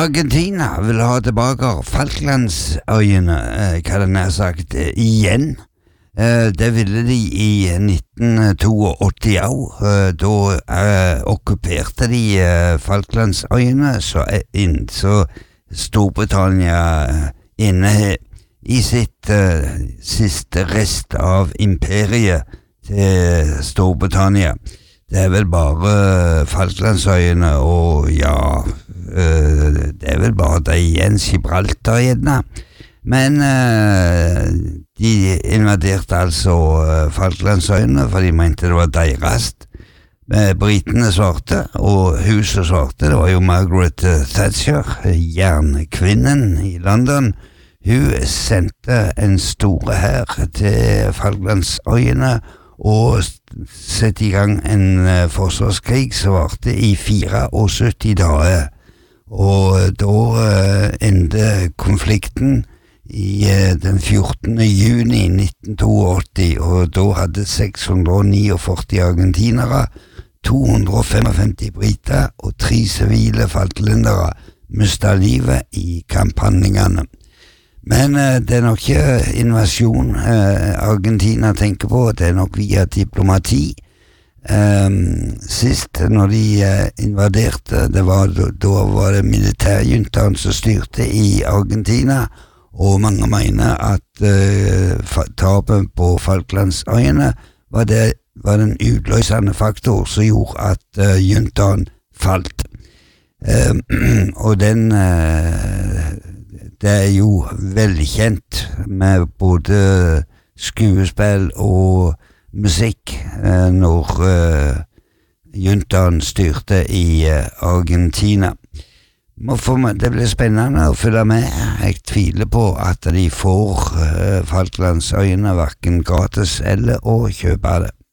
Argentina vil ha tilbake Falklandsøyene, hva det nær sagt, igjen. Det ville de i 1982 også. Da okkuperte de Falklandsøyene, så Storbritannia inne i sitt siste rest av imperiet til Storbritannia. Det vel bare Falklandsøyene, og ja, det vel bare det igjen, Gibraltar gjerne. Men de invaderte altså Falklandsøyene, for de mente det var deres. Britene svarte, og huset svarte. Det var jo Margaret Thatcher, jernkvinnen i London. Hun sendte en store hær til Falklandsøyene, og sette i gang en forsvarskrig som varte i 74 dager. Og da endte konflikten i den 14. juni 1982, og da hadde 649 argentinere, 255 briter og 3 sivile falklendere mistet livet i kamphandlingene. Men det er nok ikke invasjon Argentina tenker på, det er nok via diplomati. Sist når de invaderte, da var det militærjuntaen som styrte i Argentina, og mange mener at tapet på Falklandsøyene var den utløsende faktor som gjorde at juntaen falt. Og det er jo velkjent med både skuespill og musikk når juntaen styrte i Argentina. Det blir spennende å følge med. Jeg tviler på at de får Falklandsøyene hverken gratis eller å kjøpe det.